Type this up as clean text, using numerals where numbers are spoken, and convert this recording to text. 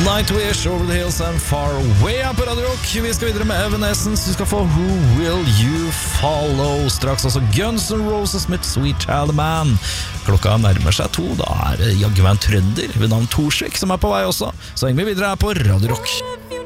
Nightwish, Over the Hills and Far Away er på Radio Rock. Vi skal videre med Evanescence. Du skal få Who Will You Follow. Straks også Guns N' Roses med Sweet Child Man. Klokka nærmer seg 2. Da er det jaggu meg en trønder ved navn Torsvik som er på vei også. Så henger vi videre her på Radio Rock.